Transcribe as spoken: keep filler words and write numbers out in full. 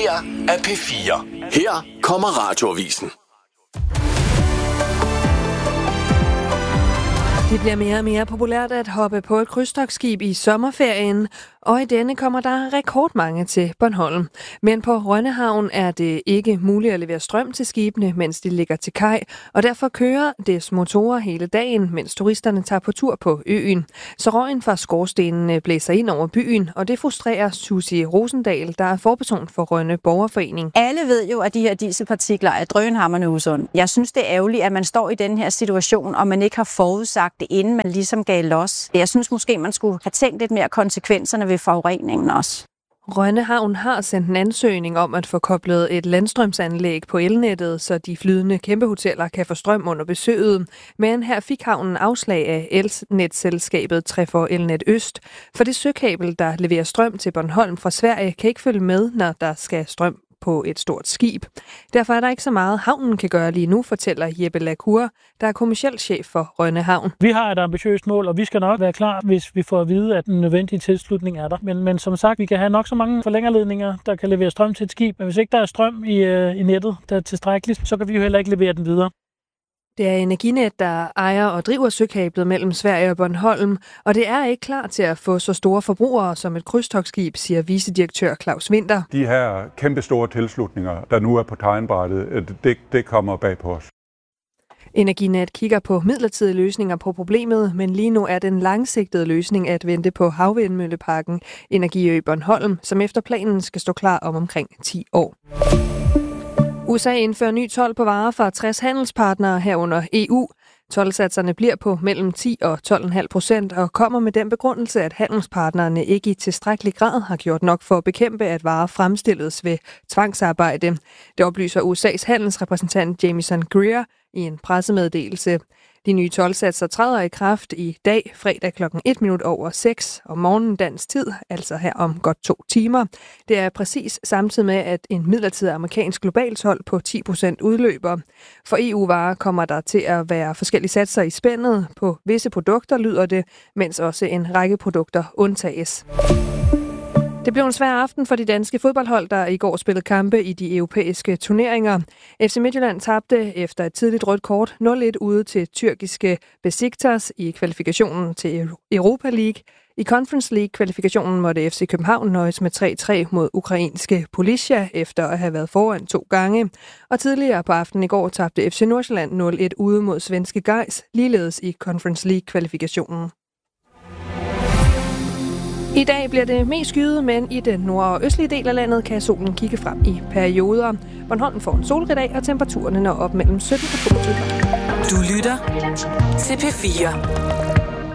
her er P fire. Her kommer Radioavisen. Det bliver mere og mere populært at hoppe på et krydstogtskib i sommerferien, og i denne kommer der rekordmange til Bornholm. Men på Rønnehavn er det ikke muligt at levere strøm til skibene, mens de ligger til kaj, og derfor kører dets motorer hele dagen, mens turisterne tager på tur på øen. Så røgen fra skorstenene blæser ind over byen, og det frustrerer Susie Rosendal, der er forperson for Rønne Borgerforening. Alle ved jo, at de her dieselpartikler er drønhamrende usunde. Jeg synes, det er ærgerligt, at man står i den her situation, og man ikke har forudsagt det, inden man ligesom gav los. Jeg synes måske, man skulle have tænkt lidt mere konsekvenserne ved forureningen også. Rønnehavn har sendt en ansøgning om at få koblet et landstrømsanlæg på elnettet, så de flydende kæmpehoteller kan få strøm under besøget. Men her fik havnen afslag af elnetselskabet Trefor Elnet Øst, for det søkabel, der leverer strøm til Bornholm fra Sverige, kan ikke følge med, når der skal strøm på et stort skib. Derfor er der ikke så meget, havnen kan gøre lige nu, fortæller Jeppe Lacour, der er kommerciel chef for Rønne Havn. Vi har et ambitiøst mål, og vi skal nok være klar, hvis vi får at vide, at den nødvendige tilslutning er der. Men, men som sagt, vi kan have nok så mange forlængerledninger, der kan levere strøm til et skib, men hvis ikke der er strøm i, øh, i nettet, der er tilstrækkeligt, så kan vi jo heller ikke levere den videre. Det er Energinet, der ejer og driver søkablet mellem Sverige og Bornholm, og det er ikke klar til at få så store forbrugere som et krydstogtskib, siger vicedirektør Claus Winter. De her kæmpe store tilslutninger, der nu er på tegnbrættet, det, det kommer bag på os. Energinet kigger på midlertidige løsninger på problemet, men lige nu er den langsigtede løsning at vente på havvindmølleparken Energiø Bornholm, som efter planen skal stå klar om omkring ti år. U S A indfører ny told på varer fra tres handelspartnere herunder E U. Toldsatserne bliver på mellem ti og tolv komma fem procent og kommer med den begrundelse, at handelspartnerne ikke i tilstrækkelig grad har gjort nok for at bekæmpe, at varer fremstilles ved tvangsarbejde. Det oplyser U S A's handelsrepræsentant Jamieson Greer i en pressemeddelelse. De nye toldsatser træder i kraft i dag, fredag klokken et minut over seks om morgenen dansk tid, altså her om godt to timer. Det er præcis samtidig med, at en midlertidig amerikansk global told på ti procent udløber. For E U-varer kommer der til at være forskellige satser i spændet. På visse produkter lyder det, mens også en række produkter undtages. Det blev en svær aften for de danske fodboldhold, der i går spillede kampe i de europæiske turneringer. F C Midtjylland tabte efter et tidligt rødt kort nul et ude til tyrkiske Besiktas i kvalifikationen til Europa League. I Conference League-kvalifikationen måtte F C København nøjes med tre tre mod ukrainske Polisia efter at have været foran to gange. Og tidligere på aftenen i går tabte F C Nordsjælland nul et ude mod svenske Gais, ligeledes i Conference League-kvalifikationen. I dag bliver det mest skyet, men i den nord- og østlige del af landet kan solen kigge frem i perioder. Bornholm får en solrig dag, og temperaturerne når op mellem sytten og toogtyve grader. Du lytter til P fire.